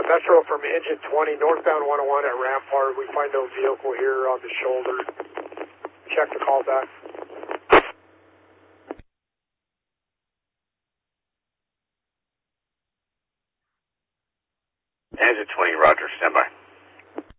Metro from engine 20, northbound 101 at Rampart. We find no vehicle here on the shoulder. Check the callback. Engine 20, roger, standby.